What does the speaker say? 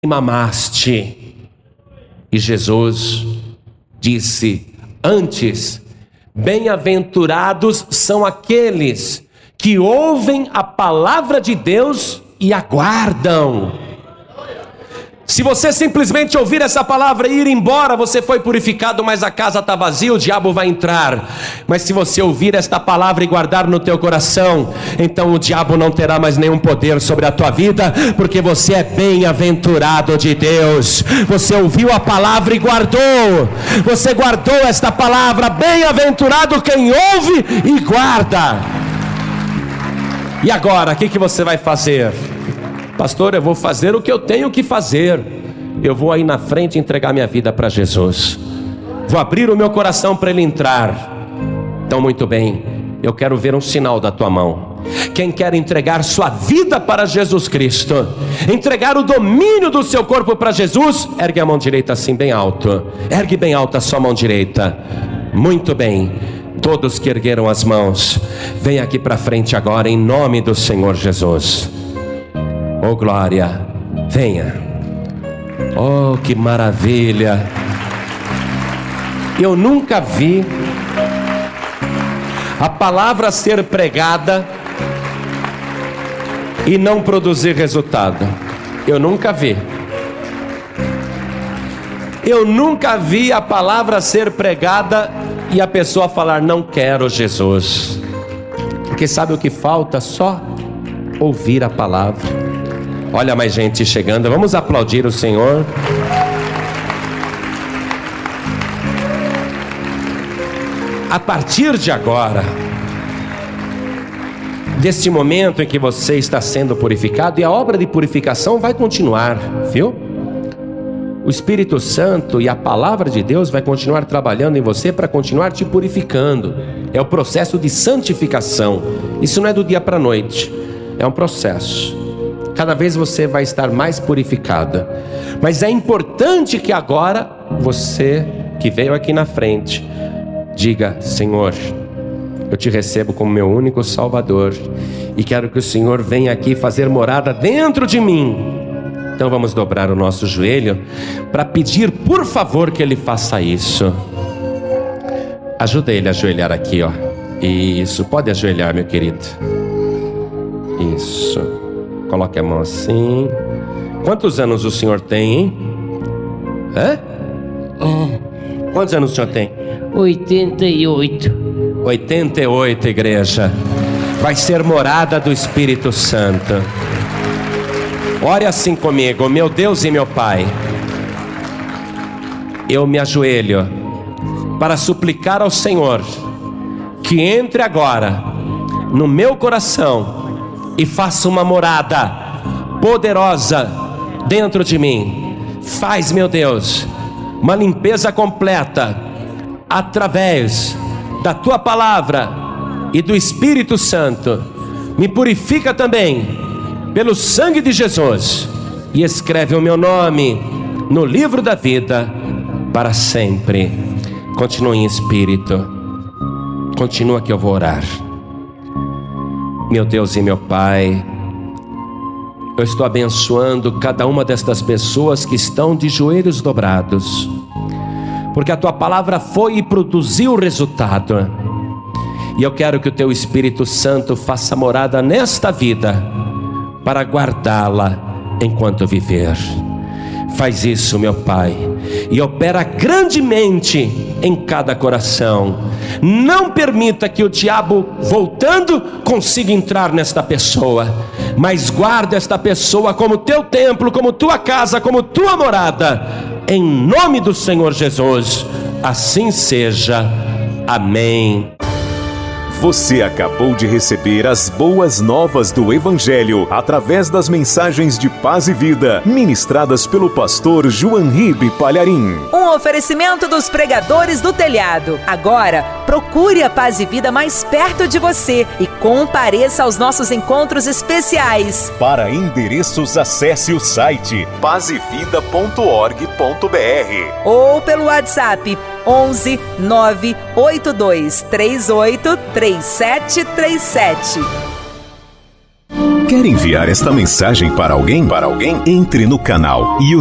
mamaste. E Jesus disse: antes, bem-aventurados são aqueles que ouvem a palavra de Deus e aguardam. Se você simplesmente ouvir essa palavra e ir embora, você foi purificado, mas a casa está vazia, o diabo vai entrar. Mas se você ouvir esta palavra e guardar no teu coração, então o diabo não terá mais nenhum poder sobre a tua vida, porque você é bem-aventurado de Deus. Você ouviu a palavra e guardou. Você guardou esta palavra. Bem-aventurado quem ouve e guarda. E agora, o que você vai fazer? Pastor, eu vou fazer o que eu tenho que fazer. Eu vou aí na frente entregar minha vida para Jesus. Vou abrir o meu coração para Ele entrar. Então, muito bem, eu quero ver um sinal da tua mão. Quem quer entregar sua vida para Jesus Cristo, entregar o domínio do seu corpo para Jesus, ergue a mão direita assim bem alto. Ergue bem alta a sua mão direita. Muito bem. Todos que ergueram as mãos, vem aqui para frente agora em nome do Senhor Jesus. Oh glória, venha. Oh que maravilha. Eu nunca vi a palavra ser pregada e não produzir resultado. Eu nunca vi. Eu nunca vi a palavra ser pregada e a pessoa falar: não quero Jesus. Porque sabe o que falta? Só ouvir a palavra. Olha mais gente chegando, vamos aplaudir o Senhor. A partir de agora, deste momento em que você está sendo purificado, e a obra de purificação vai continuar, viu? O Espírito Santo e a palavra de Deus vai continuar trabalhando em você para continuar te purificando. É o processo de santificação. Isso não é do dia para a noite, é um processo. Cada vez você vai estar mais purificada. Mas é importante que agora você que veio aqui na frente diga: Senhor, eu te recebo como meu único Salvador e quero que o Senhor venha aqui fazer morada dentro de mim. Então vamos dobrar o nosso joelho para pedir, por favor, que Ele faça isso. Ajuda ele a ajoelhar aqui, ó. Isso, pode ajoelhar, meu querido. Isso. Coloque a mão assim. Quantos anos o senhor tem, hein? Hã? Quantos anos o senhor tem? 88. 88, igreja. Vai ser morada do Espírito Santo. Ore assim comigo: meu Deus e meu Pai, eu me ajoelho para suplicar ao Senhor que entre agora no meu coração e faça uma morada poderosa dentro de mim. Faz, meu Deus, uma limpeza completa através da Tua palavra e do Espírito Santo. Me purifica também pelo sangue de Jesus e escreve o meu nome no livro da vida para sempre. Continue em espírito. Continua que eu vou orar. Meu Deus e meu Pai, eu estou abençoando cada uma destas pessoas que estão de joelhos dobrados, porque a Tua palavra foi e produziu resultado. E eu quero que o Teu Espírito Santo faça morada nesta vida para guardá-la enquanto viver. Faz isso, meu Pai, e opera grandemente em cada coração. Não permita que o diabo, voltando, consiga entrar nesta pessoa, mas guarda esta pessoa como Teu templo, como Tua casa, como Tua morada, em nome do Senhor Jesus. Assim seja. Amém. Você acabou de receber as boas novas do Evangelho através das mensagens de paz e vida, ministradas pelo pastor João Ribe Palharim. Um oferecimento dos pregadores do telhado. Agora, procure a Paz e Vida mais perto de você e compareça aos nossos encontros especiais. Para endereços, acesse o site pazevida.org.br ou pelo WhatsApp 11 982 38 3737. Quer enviar esta mensagem para alguém? Entre no canal